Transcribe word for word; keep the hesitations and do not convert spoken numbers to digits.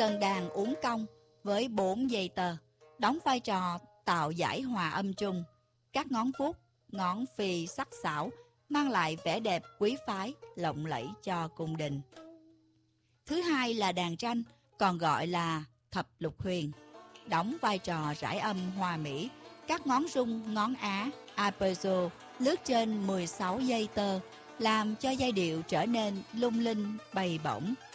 cần đàn uốn cong với bốn dây tơ, đóng vai trò tạo giải hòa âm trung. Các ngón vuốt, ngón phi sắc sảo mang lại vẻ đẹp quý phái, lộng lẫy cho cung đình. Thứ hai là đàn tranh, còn gọi là thập lục huyền, đóng vai trò rải âm hòa mỹ. Các ngón rung, ngón á, arpeggio lướt trên mười sáu dây tơ, làm cho giai điệu trở nên lung linh, bay bổng.